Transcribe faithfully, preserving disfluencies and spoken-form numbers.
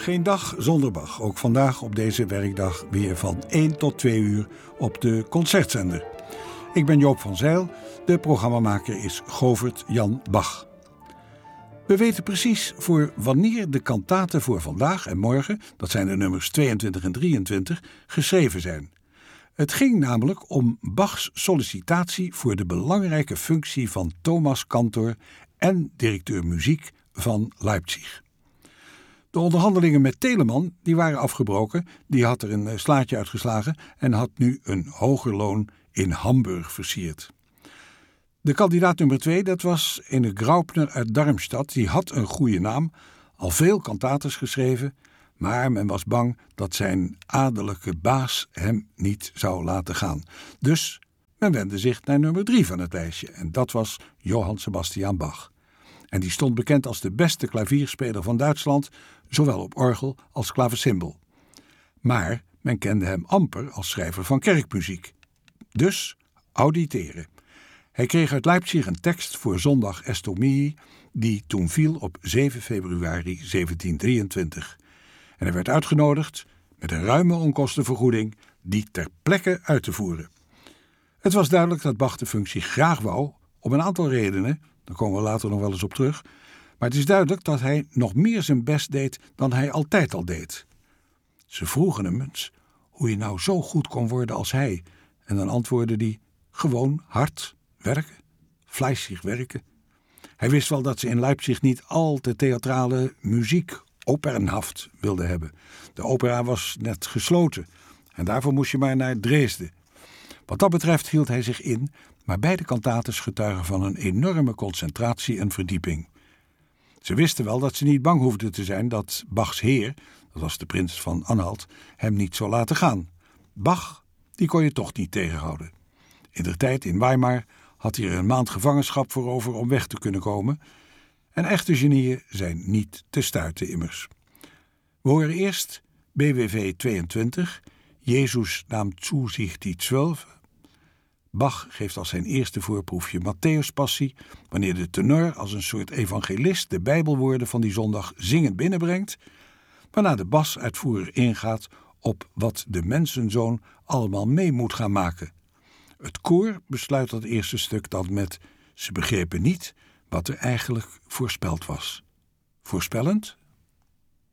Geen dag zonder Bach. Ook vandaag op deze werkdag weer van één tot twee uur op de Concertzender. Ik ben Joop van Zijl. De programmamaker is Govert Jan Bach. We weten precies voor wanneer de kantaten voor vandaag en morgen, dat zijn de nummers tweeëntwintig en drieëntwintig, geschreven zijn. Het ging namelijk om Bachs sollicitatie voor de belangrijke functie van Thomas Cantor en directeur muziek van Leipzig. De onderhandelingen met Telemann die waren afgebroken. Die had er een slaatje uitgeslagen en had nu een hoger loon in Hamburg versierd. De kandidaat nummer twee, dat was ene Graupner uit Darmstadt. Die had een goede naam, al veel kantates geschreven, maar men was bang dat zijn adellijke baas hem niet zou laten gaan. Dus men wendde zich naar nummer drie van het lijstje en dat was Johann Sebastian Bach. En die stond bekend als de beste klavierspeler van Duitsland, zowel op orgel als klavecimbal. Maar men kende hem amper als schrijver van kerkmuziek. Dus auditeren. Hij kreeg uit Leipzig een tekst voor zondag Estomii, die toen viel op zeven februari zeventienhonderddrieëntwintig. En hij werd uitgenodigd met een ruime onkostenvergoeding die ter plekke uit te voeren. Het was duidelijk dat Bach de functie graag wou, om een aantal redenen. Daar komen we later nog wel eens op terug. Maar het is duidelijk dat hij nog meer zijn best deed dan hij altijd al deed. Ze vroegen hem eens hoe je nou zo goed kon worden als hij. En dan antwoordde hij gewoon hard werken, fleißig werken. Hij wist wel dat ze in Leipzig niet al te theatrale muziek, opernhaft, wilden hebben. De opera was net gesloten en daarvoor moest je maar naar Dresden. Wat dat betreft hield hij zich in, maar beide kantates getuigen van een enorme concentratie en verdieping. Ze wisten wel dat ze niet bang hoefden te zijn dat Bachs heer, dat was de prins van Anhalt, hem niet zou laten gaan. Bach, die kon je toch niet tegenhouden. Indertijd in Weimar had hij er een maand gevangenschap voor over om weg te kunnen komen. En echte genieën zijn niet te stuiten immers. We horen eerst B W V tweeëntwintig, Jezus nam zu sich die Zwölf. Bach geeft als zijn eerste voorproefje Matthäuspassie, wanneer de tenor als een soort evangelist de Bijbelwoorden van die zondag zingend binnenbrengt, waarna de basuitvoerder ingaat op wat de mensenzoon allemaal mee moet gaan maken. Het koor besluit dat eerste stuk dan met: ze begrepen niet wat er eigenlijk voorspeld was. Voorspellend?